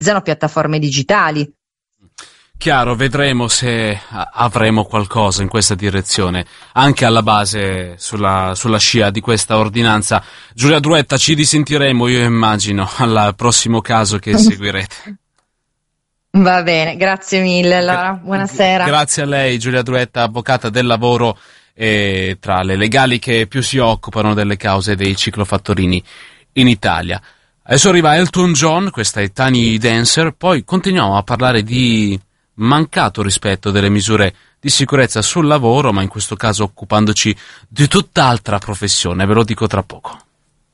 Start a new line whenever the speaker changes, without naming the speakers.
piattaforme digitali.
Chiaro, vedremo se avremo qualcosa in questa direzione, anche alla base sulla scia di questa ordinanza. Giulia Druetta, ci risentiremo, io immagino, al prossimo caso che seguirete.
Va bene, grazie mille, allora, buonasera.
Grazie a lei, Giulia Druetta, avvocata del lavoro e tra le legali che più si occupano delle cause dei ciclofattorini in Italia. Adesso arriva Elton John, questa è Tiny Dancer, poi continuiamo a parlare di mancato rispetto delle misure di sicurezza sul lavoro, ma in questo caso occupandoci di tutt'altra professione, ve lo dico tra poco.